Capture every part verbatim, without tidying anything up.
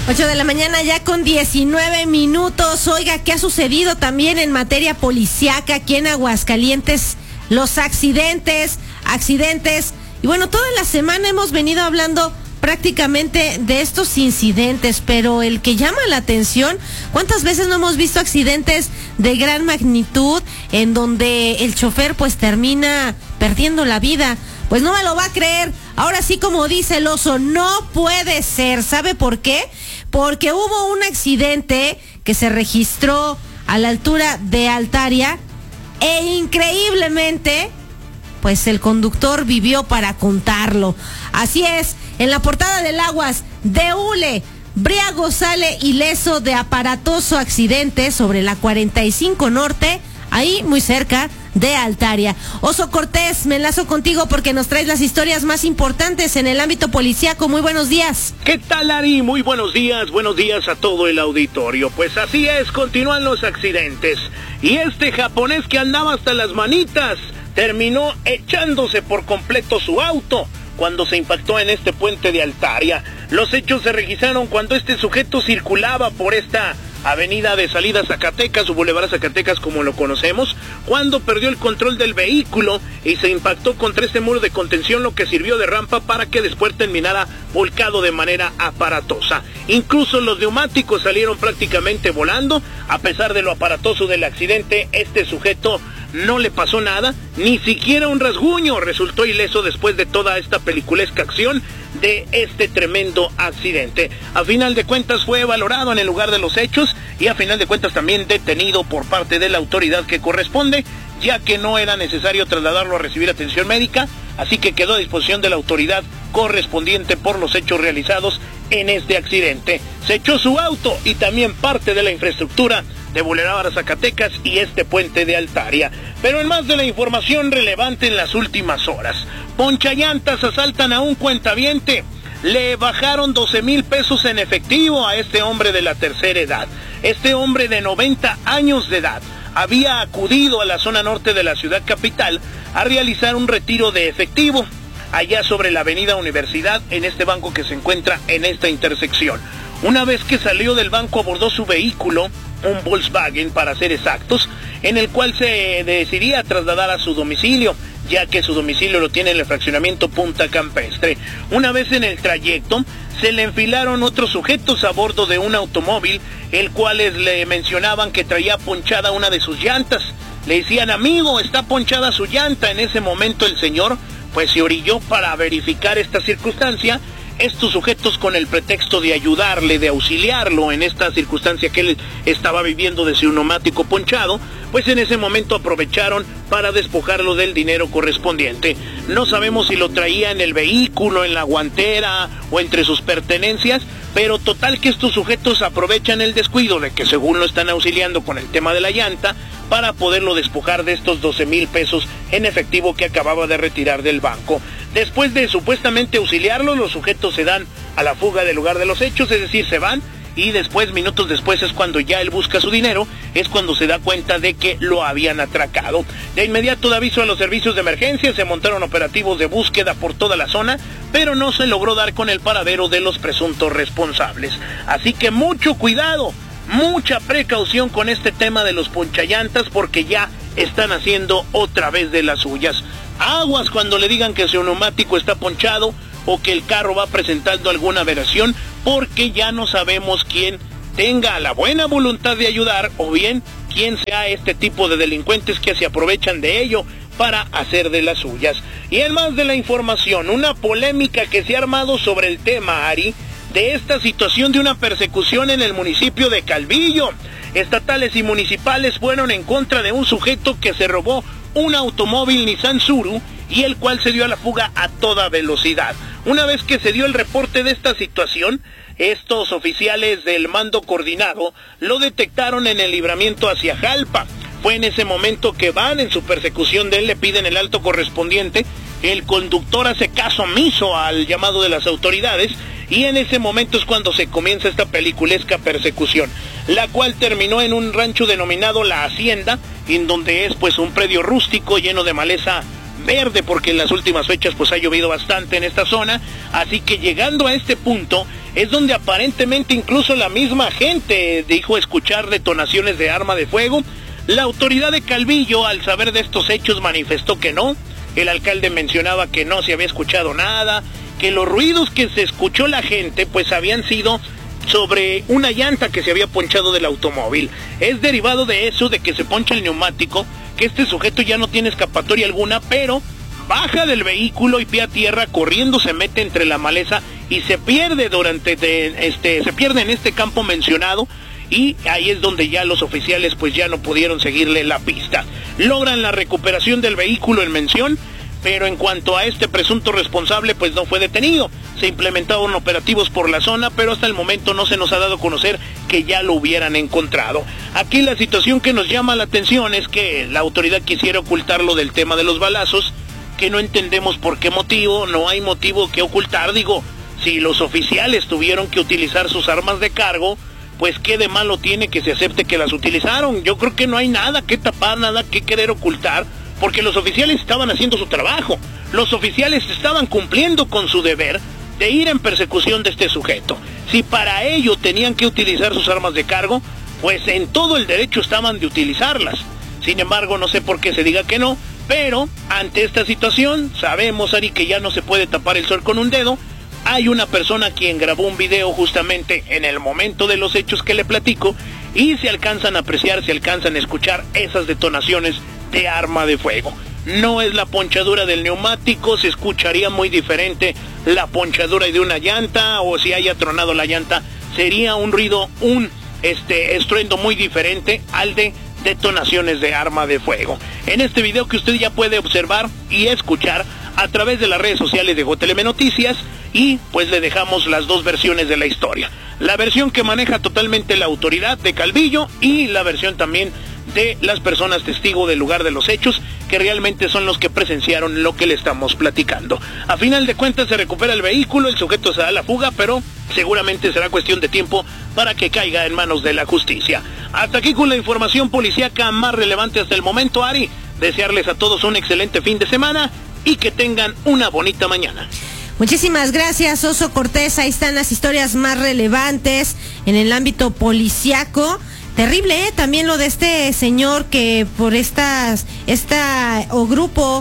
ocho de la mañana ya con diecinueve minutos. Oiga, ¿qué ha sucedido también en materia policíaca aquí en Aguascalientes? Los accidentes, accidentes. Y bueno, toda la semana hemos venido hablando prácticamente de estos incidentes, pero el que llama la atención, ¿cuántas veces no hemos visto accidentes de gran magnitud en donde el chofer pues termina perdiendo la vida? Pues no me lo va a creer. Ahora sí, como dice el oso, no puede ser. ¿Sabe por qué? Porque hubo un accidente que se registró a la altura de Altaria e increíblemente, pues el conductor vivió para contarlo. Así es, en la portada del Aguas, de hule, briago sale ileso de aparatoso accidente sobre la cuarenta y cinco Norte, ahí muy cerca de Altaria. Oso Cortés, me enlazo contigo porque nos traes las historias más importantes en el ámbito policíaco. Muy buenos días. ¿Qué tal, Ari? Muy buenos días, buenos días a todo el auditorio. Pues así es, continúan los accidentes. Y este japonés que andaba hasta las manitas terminó echándose por completo su auto cuando se impactó en este puente de Altaria. Los hechos se registraron cuando este sujeto circulaba por esta avenida de salida a Zacatecas, o Boulevard Zacatecas como lo conocemos, cuando perdió el control del vehículo y se impactó contra este muro de contención, lo que sirvió de rampa para que después terminara volcado de manera aparatosa. Incluso los neumáticos salieron prácticamente volando. A pesar de lo aparatoso del accidente, este sujeto no le pasó nada, ni siquiera un rasguño. Resultó ileso después de toda esta peliculesca acción de este tremendo accidente. A final de cuentas fue valorado en el lugar de los hechos y a final de cuentas también detenido por parte de la autoridad que corresponde, ya que no era necesario trasladarlo a recibir atención médica, así que quedó a disposición de la autoridad correspondiente por los hechos realizados en este accidente. Se echó su auto y también parte de la infraestructura de Boulevard Zacatecas y este puente de Altaria. Pero en más de la información relevante en las últimas horas, ponchallantas asaltan a un cuentaviente. Le bajaron doce mil pesos en efectivo a este hombre de la tercera edad. Este hombre de noventa años de edad había acudido a la zona norte de la ciudad capital a realizar un retiro de efectivo allá sobre la avenida Universidad, en este banco que se encuentra en esta intersección. Una vez que salió del banco, abordó su vehículo, un Volkswagen para ser exactos, en el cual se decidía trasladar a su domicilio, ya que su domicilio lo tiene en el fraccionamiento Punta Campestre. Una vez en el trayecto, se le enfilaron otros sujetos a bordo de un automóvil, el cual le mencionaban que traía ponchada una de sus llantas. Le decían: amigo, está ponchada su llanta. En ese momento el señor pues se orilló para verificar esta circunstancia. Estos sujetos, con el pretexto de ayudarle, de auxiliarlo en esta circunstancia que él estaba viviendo de su neumático ponchado, pues en ese momento aprovecharon para despojarlo del dinero correspondiente. No sabemos si lo traía en el vehículo, en la guantera o entre sus pertenencias, pero total que estos sujetos aprovechan el descuido de que según lo están auxiliando con el tema de la llanta, para poderlo despojar de estos doce mil pesos en efectivo que acababa de retirar del banco. Después de supuestamente auxiliarlo, los sujetos se dan a la fuga del lugar de los hechos, es decir, se van, y después, minutos después, es cuando ya él busca su dinero, es cuando se da cuenta de que lo habían atracado. De inmediato da aviso a los servicios de emergencia, se montaron operativos de búsqueda por toda la zona, pero no se logró dar con el paradero de los presuntos responsables. Así que mucho cuidado, mucha precaución con este tema de los ponchallantas, porque ya están haciendo otra vez de las suyas. Aguas cuando le digan que su neumático está ponchado o que el carro va presentando alguna aberración, porque ya no sabemos quién tenga la buena voluntad de ayudar o bien quién sea este tipo de delincuentes que se aprovechan de ello para hacer de las suyas. Y en más de la información, una polémica que se ha armado sobre el tema, Ari, de esta situación de una persecución en el municipio de Calvillo. Estatales y municipales fueron en contra de un sujeto que se robó un automóvil Nissan Tsuru y el cual se dio a la fuga a toda velocidad. Una vez que se dio el reporte de esta situación, estos oficiales del mando coordinado lo detectaron en el libramiento hacia Jalpa. Fue en ese momento que van en su persecución de él, le piden el alto correspondiente, el conductor hace caso omiso al llamado de las autoridades y en ese momento es cuando se comienza esta peliculesca persecución, la cual terminó en un rancho denominado La Hacienda, en donde es pues un predio rústico lleno de maleza verde, porque en las últimas fechas pues ha llovido bastante en esta zona, así que llegando a este punto, es donde aparentemente incluso la misma gente dijo escuchar detonaciones de arma de fuego. La autoridad de Calvillo, al saber de estos hechos, manifestó que no. El alcalde mencionaba que no se había escuchado nada, que los ruidos que se escuchó la gente pues habían sido sobre una llanta que se había ponchado del automóvil. Es derivado de eso, de que se poncha el neumático, que este sujeto ya no tiene escapatoria alguna, pero baja del vehículo y pie a tierra, corriendo se mete entre la maleza y se pierde durante de, este se pierde en este campo mencionado, y ahí es donde ya los oficiales pues ya no pudieron seguirle la pista. Logran la recuperación del vehículo en mención, pero en cuanto a este presunto responsable pues no fue detenido. Se implementaron operativos por la zona, pero hasta el momento no se nos ha dado a conocer que ya lo hubieran encontrado. Aquí la situación que nos llama la atención es que la autoridad quisiera ocultarlo del tema de los balazos, que no entendemos por qué motivo. No hay motivo que ocultar. Digo, si los oficiales tuvieron que utilizar sus armas de cargo, pues qué de malo tiene que se acepte que las utilizaron. Yo creo que no hay nada que tapar, nada que querer ocultar, porque los oficiales estaban haciendo su trabajo. Los oficiales estaban cumpliendo con su deber de ir en persecución de este sujeto. Si para ello tenían que utilizar sus armas de cargo, pues en todo el derecho estaban de utilizarlas. Sin embargo, no sé por qué se diga que no, pero ante esta situación, sabemos, Ari, que ya no se puede tapar el sol con un dedo. Hay una persona quien grabó un video justamente en el momento de los hechos que le platico, y se alcanzan a apreciar, se alcanzan a escuchar esas detonaciones de arma de fuego. No es la ponchadura del neumático, se escucharía muy diferente la ponchadura de una llanta, o si haya tronado la llanta, sería un ruido, un este estruendo muy diferente al de detonaciones de arma de fuego. En este video que usted ya puede observar y escuchar a través de las redes sociales de J L M Noticias, y pues le dejamos las dos versiones de la historia. La versión que maneja totalmente la autoridad de Calvillo, y la versión también de las personas testigo del lugar de los hechos, que realmente son los que presenciaron lo que le estamos platicando. A final de cuentas se recupera el vehículo, el sujeto se da la fuga, pero seguramente será cuestión de tiempo para que caiga en manos de la justicia. Hasta aquí con la información policíaca más relevante hasta el momento, Ari. Desearles a todos un excelente fin de semana y que tengan una bonita mañana. Muchísimas gracias, Oso Cortés. Ahí están las historias más relevantes en el ámbito policiaco. Terrible, ¿eh? También lo de este señor que por estas, esta o grupo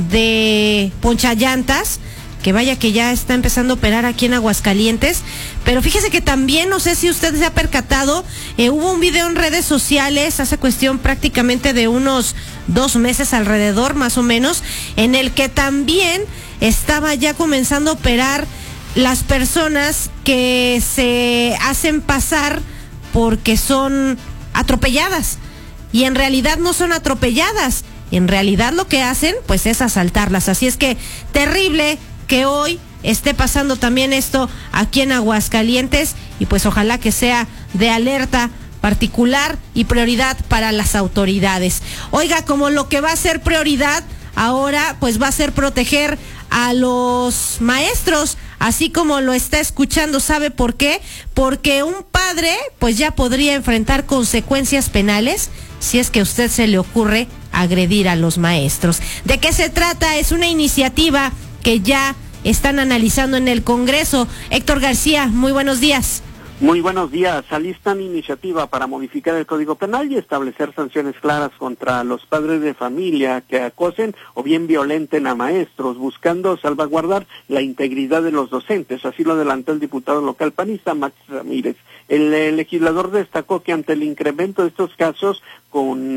de ponchallantas, que vaya que ya está empezando a operar aquí en Aguascalientes. Pero fíjese que también, no sé si usted se ha percatado, eh, hubo un video en redes sociales hace cuestión prácticamente de unos dos meses alrededor, más o menos, en el que también estaba ya comenzando a operar las personas que se hacen pasar porque son atropelladas, y en realidad no son atropelladas, en realidad lo que hacen pues es asaltarlas. Así es que terrible que hoy esté pasando también esto aquí en Aguascalientes, y pues ojalá que sea de alerta particular y prioridad para las autoridades. Oiga, como lo que va a ser prioridad ahora pues va a ser proteger a los maestros, así como lo está escuchando. ¿Sabe por qué? Porque un padre pues ya podría enfrentar consecuencias penales si es que a usted se le ocurre agredir a los maestros. ¿De qué se trata? Es una iniciativa que ya están analizando en el Congreso. Héctor García, muy buenos días. Muy buenos días. Alistan iniciativa para modificar el Código Penal y establecer sanciones claras contra los padres de familia que acosen o bien violenten a maestros, buscando salvaguardar la integridad de los docentes. Así lo adelantó el diputado local panista Max Ramírez. El, el legislador destacó que ante el incremento de estos casos con